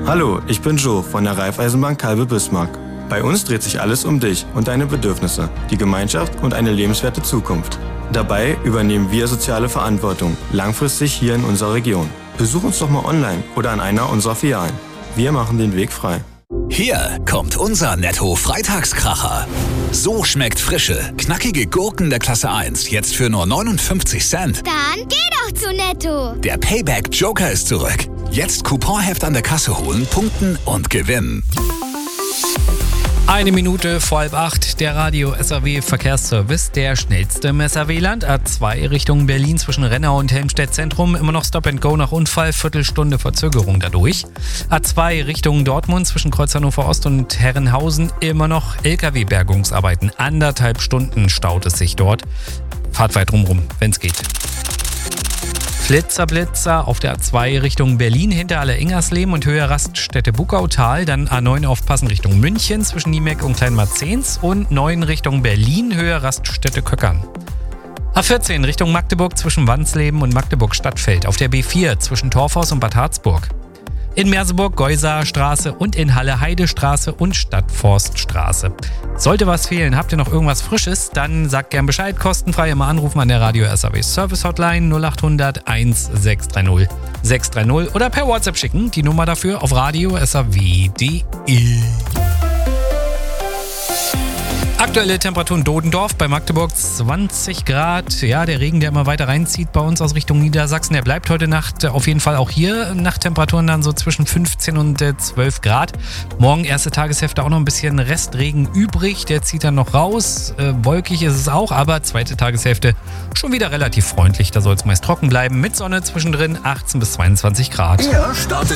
Hallo, ich bin Joe von der Raiffeisenbank Kalbe-Bismarck. Bei uns dreht sich alles um dich und deine Bedürfnisse, die Gemeinschaft und eine lebenswerte Zukunft. Dabei übernehmen wir soziale Verantwortung, langfristig hier in unserer Region. Besuch uns doch mal online oder an einer unserer Filialen. Wir machen den Weg frei. Hier kommt unser Netto-Freitagskracher. So schmeckt frische, knackige Gurken der Klasse 1 jetzt für nur 59 Cent. Dann geh doch zu Netto. Der Payback-Joker ist zurück. Jetzt Couponheft an der Kasse holen, punkten und gewinnen. 1 Minute vor 7:30, der Radio SAW Verkehrsservice, der schnellste im SAW-Land. A2 Richtung Berlin zwischen Rennau und Helmstedt Zentrum, immer noch Stop and Go nach Unfall, Viertelstunde Verzögerung dadurch. A2 Richtung Dortmund zwischen Kreuz Hannover Ost und Herrenhausen, immer noch LKW-Bergungsarbeiten. 1,5 Stunden staut es sich dort. Fahrt weit drumrum, wenn's geht. Blitzer auf der A2 Richtung Berlin hinter Aller-Ingersleben und Höhe Raststätte Buckautal. Dann A9 aufpassen Richtung München zwischen Niemeck und Kleinmarzens und 9 Richtung Berlin, Höhe Raststätte Köckern. A14 Richtung Magdeburg zwischen Wansleben und Magdeburg-Stadtfeld. Auf der B4 zwischen Torfhaus und Bad Harzburg. In Merseburg Geusaer Straße und in Halle Heidestraße und Stadtforststraße. Sollte was fehlen, habt ihr noch irgendwas Frisches, dann sagt gern Bescheid, kostenfrei immer anrufen an der Radio SAW Service Hotline 0800 1630 630 oder per WhatsApp schicken, die Nummer dafür auf radio.saw.de. Aktuelle Temperaturen Dodendorf bei Magdeburg 20 Grad. Ja, der Regen, der immer weiter reinzieht bei uns aus Richtung Niedersachsen, der bleibt heute Nacht auf jeden Fall auch hier. Nachttemperaturen dann so zwischen 15 und 12 Grad. Morgen erste Tageshälfte auch noch ein bisschen Restregen übrig. Der zieht dann noch raus. Wolkig ist es auch, aber zweite Tageshälfte schon wieder relativ freundlich. Da soll es meist trocken bleiben mit Sonne zwischendrin 18 bis 22 Grad. Ihr startet